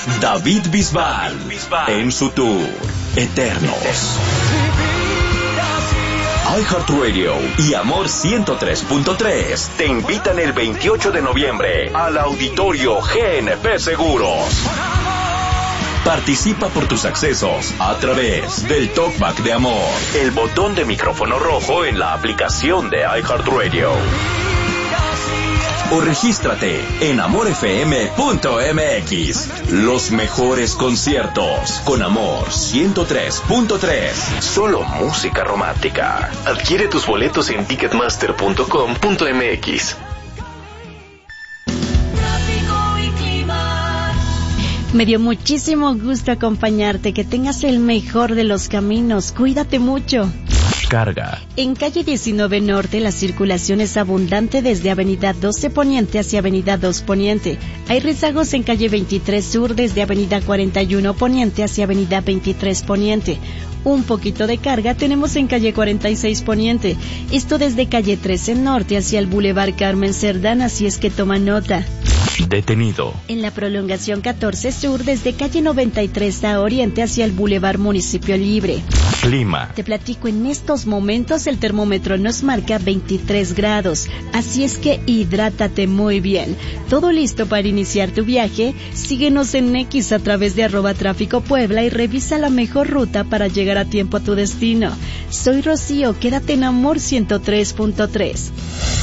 David Bisbal en su tour Eternos. iHeartRadio y Amor 103.3 te invitan el 28 de noviembre al Auditorio GNP Seguros. Participa por tus accesos a través del Talkback de Amor, el botón de micrófono rojo en la aplicación de iHeartRadio. O regístrate en amorfm.mx. Los mejores conciertos con Amor 103.3. Solo música romántica. Adquiere tus boletos en ticketmaster.com.mx. Me dio muchísimo gusto acompañarte. Que tengas el mejor de los caminos. Cuídate mucho. Carga. En calle 19 Norte la circulación es abundante desde Avenida 12 Poniente hacia Avenida 2 Poniente. Hay rezagos en calle 23 Sur desde Avenida 41 Poniente hacia Avenida 23 Poniente. Un poquito de carga tenemos en calle 46 Poniente. Esto desde calle 13 Norte hacia el Boulevard Carmen Cerdán, así es que toma nota. Detenido. En la prolongación 14 Sur desde calle 93 a Oriente hacia el Boulevard Municipio Libre. Clima. Te platico, en estos momentos el termómetro nos marca 23 grados, así es que hidrátate muy bien. ¿Todo listo para iniciar tu viaje? Síguenos en X a través de @Tráfico Puebla y revisa la mejor ruta para llegar a tiempo a tu destino. Soy Rocío, quédate en Amor 103.3.